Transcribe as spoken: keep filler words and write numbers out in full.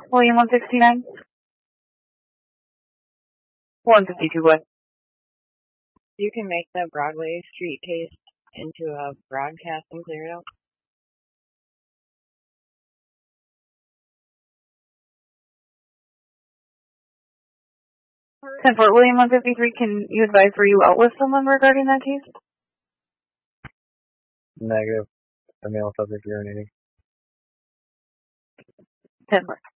William one sixty-nine. one fifty-two, what? You can make the Broadway Street case into a broadcast and clear it out. ten four, William one fifty-three, can you advise were you out with someone regarding that case? Negative. A male subject urinating. ten four.